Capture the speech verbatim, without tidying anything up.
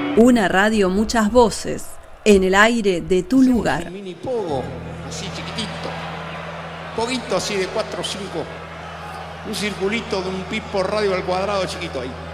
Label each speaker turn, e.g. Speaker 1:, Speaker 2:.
Speaker 1: Una radio, muchas voces, en el aire de tu lugar.
Speaker 2: Un mini pogo, así chiquitito. Poguito así de cuatro o cinco. Un circulito de un pipo radio al cuadrado chiquito ahí.